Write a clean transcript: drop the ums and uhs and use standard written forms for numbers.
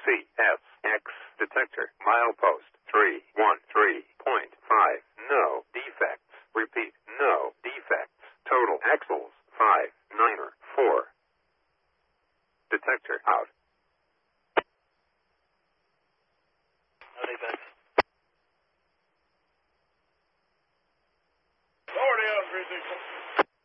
CSX detector. Milepost 313.5. No defects. Repeat, no defects. Total axles 594. Detector out. No defects. Lower down, 360.